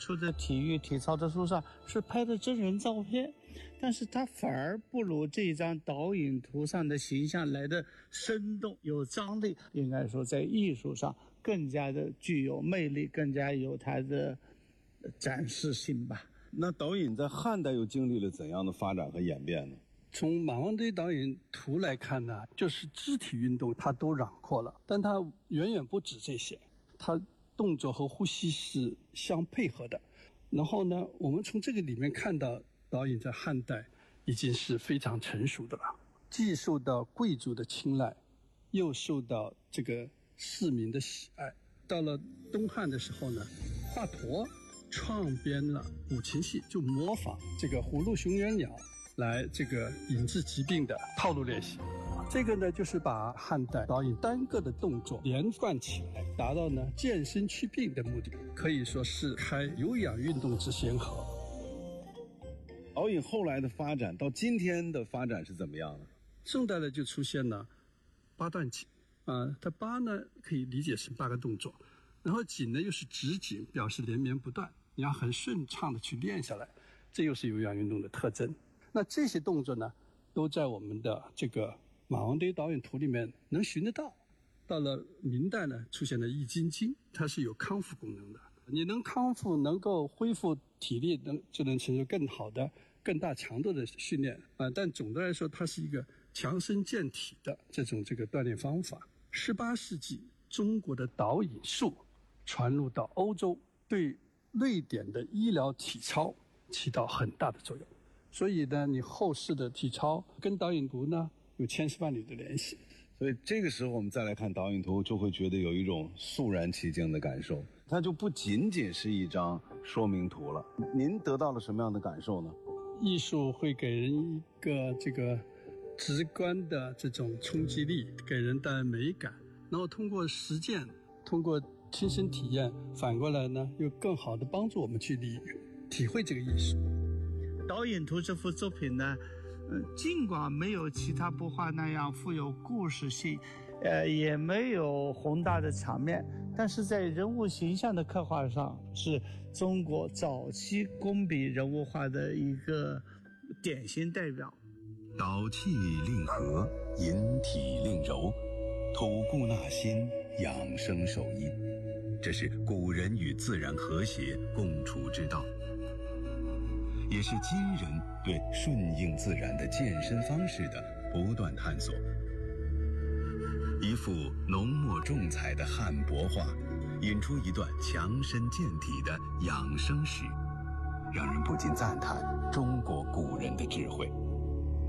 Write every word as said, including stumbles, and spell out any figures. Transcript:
出的体育体操的书上是拍的真人照片，但是它反而不如这张导引图上的形象来的生动有张力，应该说在艺术上更加的具有魅力，更加有它的展示性吧。 那导引在汉代又经历了怎样的发展和演变呢？ 从马王堆导引图来看呢，就是肢体运动它都囊括了，但它远远不止这些，它动作和呼吸是相配合的。然后呢，我们从这个里面看到导引在汉代已经是非常成熟的了，既受到贵族的青睐，又受到这个市民的喜爱。到了东汉的时候呢，华佗创编了五禽戏，就模仿这个葫芦熊原鸟来这个引致疾病的套路练习。这个呢，就是把汉代导引单个的动作连贯起来，达到呢健身祛病的目的，可以说是开有氧运动之先河。 导引后来的发展到今天的发展是怎么样的？ 宋代呢就出现了八段锦啊，它八呢可以理解成八个动作，然后锦呢又是直锦，表示连绵不断，你要很顺畅的去练下来，这又是有氧运动的特征。那这些动作呢，都在我们的这个马王堆导引图里面能寻得到。到了明代呢，出现了易筋经，它是有康复功能的。你能康复，能够恢复体力，能就能承受更好的、更大强度的训练啊。但总的来说，它是一个强身健体的这种这个锻炼方法。十八世纪，中国的导引术传入到欧洲，对瑞典的医疗体操起到很大的作用。所以呢，你后世的体操跟导引图呢有千丝万缕的联系。 所以这个时候我们再来看导引图，就会觉得有一种肃然起敬的感受，它就不仅仅是一张说明图了。您得到了什么样的感受呢？ 艺术会给人一个这个直观的这种冲击力，给人带来美感，然后通过实践，通过亲身体验，反过来呢又更好的帮助我们去理体会这个艺术。 导引图这幅作品呢，呃，尽管没有其他布画那样富有故事性，呃，也没有宏大的场面，但是在人物形象的刻画上，是中国早期工笔人物画的一个典型代表。 导气令和，引体令柔，吐故纳新，养生守一，这是古人与自然和谐共处之道，也是今人对顺应自然的健身方式的不断探索。一幅浓墨重彩的汉帛画，引出一段强身健体的养生史，让人不禁赞叹中国古人的智慧。